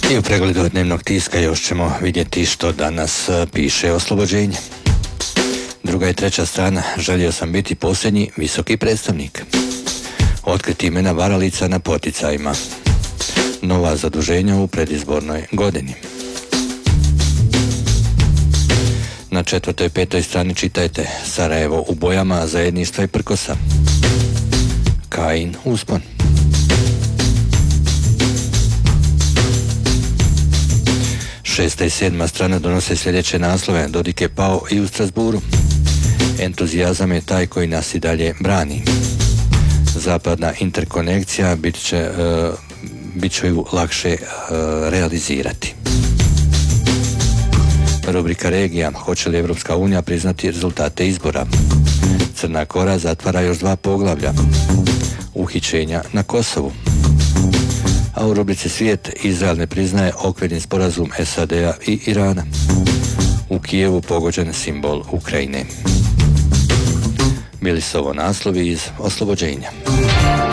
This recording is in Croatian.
I u pregledu dnevnog tiska još ćemo vidjeti što danas piše Oslobođenje. Druga i treća strana, želio sam biti posljednji visoki predstavnik. Otkriti imena varalica na poticajima. Nova zaduženja u predizbornoj godini. Na 4. i 5. strani čitajte Sarajevo u bojama zajedništva i prkosa. Kajin uspon. Šesta i 7. strana donose sljedeće naslove. Dodik je pao i u Strasburu. Entuzijazam je taj koji nas i dalje brani. Zapadna interkonekcija bit će ju lakše realizirati. Rubrika regija. Hoće li Evropska unija priznati rezultate izbora? Crna Gora zatvara još 2 poglavlja. Uhićenja na Kosovu. A u rubrici svijet, Izrael ne priznaje okvirni sporazum SAD-a i Irana. U Kijevu pogođen simbol Ukrajine. Bili su ovo naslovi iz Oslobođenja.